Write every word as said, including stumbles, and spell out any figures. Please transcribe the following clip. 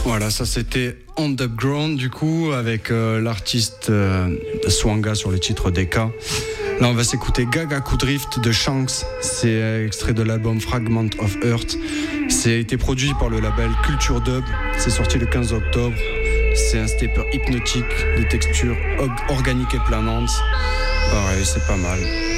Voilà, ça c'était Underground du coup avec euh, l'artiste euh, Swanga sur le titre D K. Là on va s'écouter Gagaku Drift de Shanks, c'est extrait de l'album Fragment of Earth. C'est été produit par le label Culture Dub, c'est sorti le quinze octobre. C'est un stepper hypnotique, de texture organique et planante. Pareil, c'est pas mal.